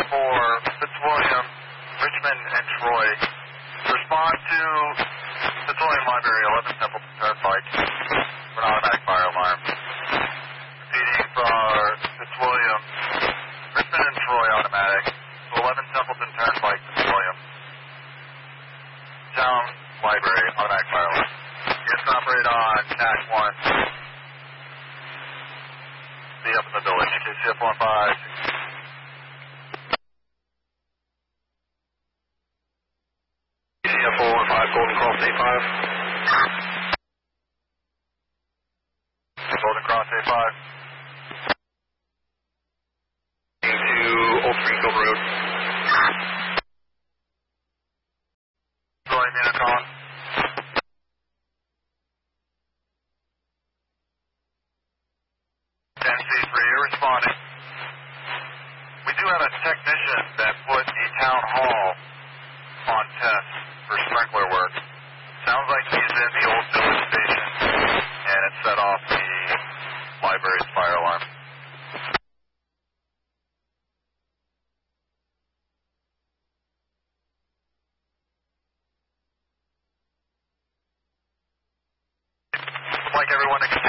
for Fitzwilliam, Richmond, and Troy. Respond to Fitzwilliam Library, 11 Templeton Turnpike, for an automatic fire alarm. Repeating for Fitzwilliam, Richmond, and Troy automatic, 11 Templeton Turnpike, Fitzwilliam. Town Library, automatic fire alarm. Units can operate on TAC 1. See you up in the village. KCF 15. KCF 415, Golden Cross A5. Golden Cross A5. To Old Springfield Road. Roy Unicon. 10C3, you're responding. We do have a technician that put the town hall on test for sprinkler work. Sounds like he's in the old village station, and it set off the library's fire alarm. I'd like everyone to